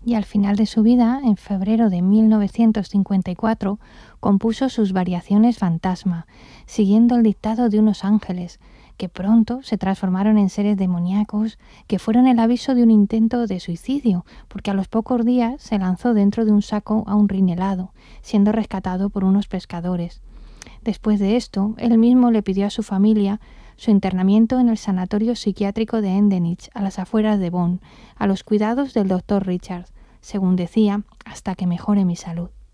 y al final de su vida, en febrero de 1954, compuso sus Variaciones Fantasma, siguiendo el dictado de unos ángeles, que pronto se transformaron en seres demoníacos que fueron el aviso de un intento de suicidio, porque a los pocos días se lanzó dentro de un saco a un Rin helado, siendo rescatado por unos pescadores. Después de esto, él mismo le pidió a su familia su internamiento en el sanatorio psiquiátrico de Endenich, a las afueras de Bonn, a los cuidados del Dr. Richards, según decía, hasta que mejore mi salud.